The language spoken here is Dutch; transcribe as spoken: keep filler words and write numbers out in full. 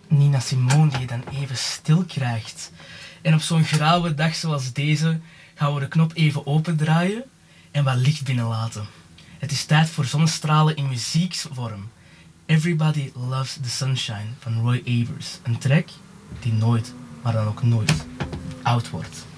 Nina Simone die je dan even stil krijgt. En op zo'n grauwe dag zoals deze gaan we de knop even opendraaien en wat licht binnenlaten. Het is tijd voor zonnestralen in muzieksvorm. Everybody Loves the Sunshine van Roy Ayers. Een track die nooit, maar dan ook nooit, oud wordt.